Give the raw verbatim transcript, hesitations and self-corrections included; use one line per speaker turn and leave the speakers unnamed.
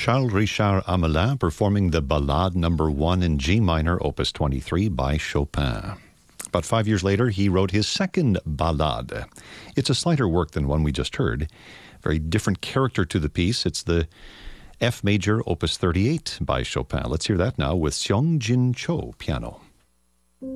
Charles Richard Hamelin performing the Ballade number one in G minor, opus twenty-three by Chopin. About five years later, he wrote his second Ballade. It's a slighter work than one we just heard. Very different character to the piece. It's the F major, opus thirty-eight by Chopin. Let's hear that now with Seong Jin Cho piano.